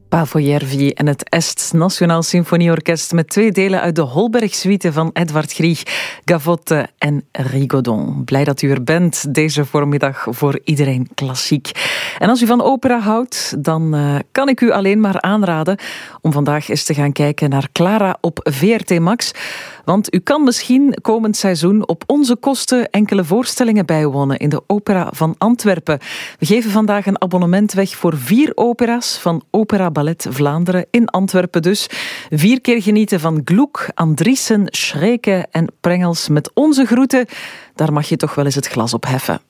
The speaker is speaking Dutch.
Paavo Järvi en het Est Nationaal Symfonieorkest met 2 delen uit de Holberg-suite van Edvard Grieg, Gavotte en Rigaudon. Blij dat u er bent deze voormiddag voor iedereen klassiek. En als u van opera houdt, dan kan ik u alleen maar aanraden om vandaag eens te gaan kijken naar Clara op VRT Max. Want u kan misschien komend seizoen op onze kosten enkele voorstellingen bijwonen in de Opera van Antwerpen. We geven vandaag een abonnement weg voor 4 opera's van Opera Ballet Vlaanderen in Antwerpen dus. 4 keer genieten van Gluck, Andriessen, Schreke en Prengels met onze groeten. Daar mag je toch wel eens het glas op heffen.